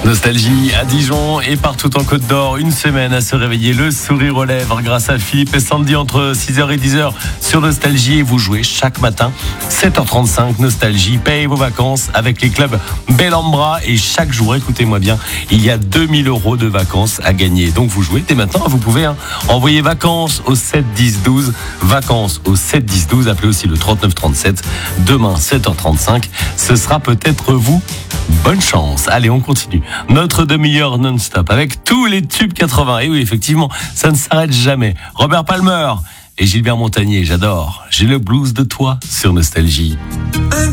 Nostalgie à Dijon et partout en Côte d'Or, une semaine à se réveiller le sourire aux lèvres grâce à Philippe et Sandy entre 6h et 10h sur Nostalgie, et vous jouez chaque matin 7h35. Nostalgie paye vos vacances avec les clubs Bellambra, et chaque jour, écoutez-moi bien, il y a 2000 € de vacances à gagner. Donc vous jouez dès maintenant, vous pouvez envoyer vacances au 7 10 12, vacances au 7 10 12, appelez aussi le 39 37. Demain 7h35, ce sera peut-être vous. Bonne chance. Allez, on continue notre demi-heure non-stop avec tous les tubes 80. Et oui, effectivement, ça ne s'arrête jamais. Robert Palmer et Gilbert Montagnier, j'adore. J'ai le blues de toi sur Nostalgie.